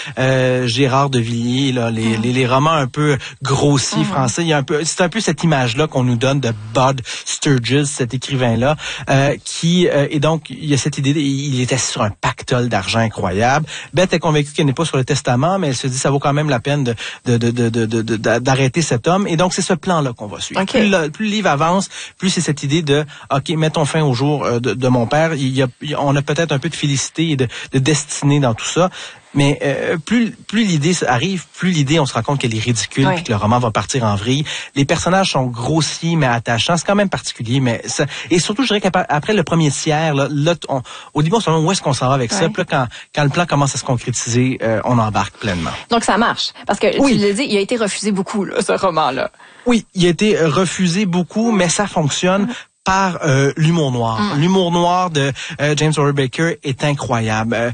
Gérard de Villiers, là, les romans un peu grossiers français. Il y a c'est un peu cette image-là qu'on nous donne de Bud Sturges, cet écrivain-là, qui et donc il y a cette idée, il était sur un pactole d'argent incroyable. Bette est convaincue qu'elle n'est pas sur le testament, mais elle se dit ça vaut quand même la peine d'arrêter cet homme. Et donc c'est ce plan-là qu'on va suivre. Okay. Plus le livre avance, plus c'est cette idée de OK, mettons fin au jour de mon père. On a peut-être un peu de félicité et de destinée dans tout ça. Mais plus l'idée arrive, plus l'idée, on se rend compte qu'elle est ridicule, puis que le roman va partir en vrille. Les personnages sont grossiers mais attachants. C'est quand même particulier, mais ça, et surtout, je dirais qu'après le premier tiers, là au début, on se demande où est-ce qu'on s'en va avec ça. Puis là, quand le plan commence à se concrétiser, on embarque pleinement. Donc ça marche, parce que tu l'as dit, il a été refusé beaucoup là, ce roman-là. Oui, il a été refusé beaucoup, mais ça fonctionne. Par l'humour noir. L'humour noir de James Robert Baker est incroyable.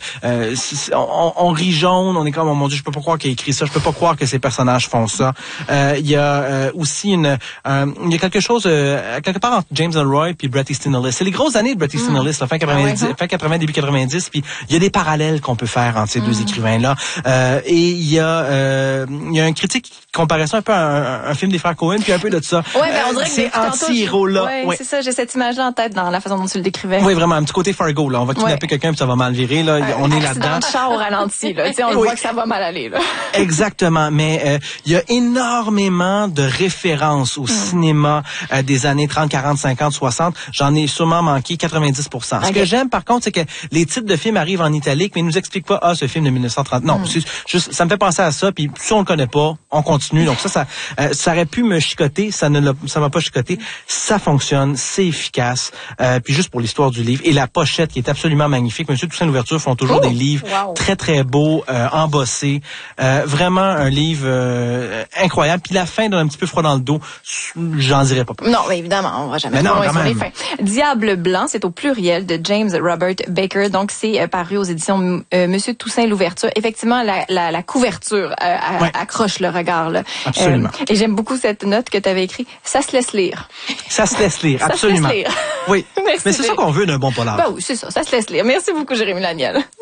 On rit jaune, on est comme, oh mon Dieu, je peux pas croire qu'il a écrit ça, je peux pas croire que ces personnages font ça. Il y a aussi il y a quelque chose quelque part entre James Ellroy puis Bret Easton Ellis. C'est les grosses années de Bret Easton Ellis, fin 80, début 90, puis il y a des parallèles qu'on peut faire entre ces deux écrivains-là. Et il y a un critique qui comparait ça un peu à un film des frères Coen, puis un peu de ça. Ouais, on dirait que c'est anti-héros là. Ouais, c'est ça. J'ai cette image-là en tête dans la façon dont tu le décrivais. Oui, vraiment, un petit côté Fargo, là. On va kidnapper quelqu'un puis ça va mal virer, là. On est là-dedans. De char au ralenti, là. Tu sais, on voit que ça va mal aller, là. Exactement. Mais, il y a énormément de références au cinéma des années 30, 40, 50, 60. J'en ai sûrement manqué 90%. Ce que j'aime, par contre, c'est que les titres de films arrivent en italique, mais ils nous expliquent pas, ce film de 1930. Non, c'est juste, ça me fait penser à ça, puis si on le connaît pas, on continue. Donc ça aurait pu me chicoter, ça m'a pas chicoté. Ça fonctionne. C'est efficace. Puis juste pour l'histoire du livre et la pochette qui est absolument magnifique. Monsieur Toussaint Louverture font toujours des livres très très beaux, embossés. Vraiment un livre incroyable. Puis la fin donne un petit peu froid dans le dos. J'en dirais pas plus. Non, mais évidemment, on va jamais sur les fins. Diable blanc, c'est au pluriel de James Robert Baker. Donc c'est paru aux éditions Monsieur Toussaint Louverture. Effectivement, la couverture accroche le regard là. Absolument. Et j'aime beaucoup cette note que tu avais écrite. Ça se laisse lire. Ça se laisse lire. Absolument. Oui. Merci. Mais c'est ça qu'on veut d'un bon polar. Ben oui, c'est ça. Ça se laisse lire. Merci beaucoup, Jérémy Laniel.